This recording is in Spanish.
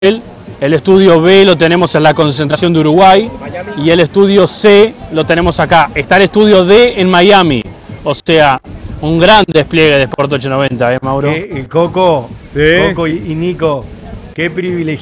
el estudio B lo tenemos en la concentración de Uruguay y el estudio C lo tenemos acá. Está el estudio D en Miami, o sea, un gran despliegue de Sport 890, Mauro. Coco, Sí. Coco y Nico, qué privilegio.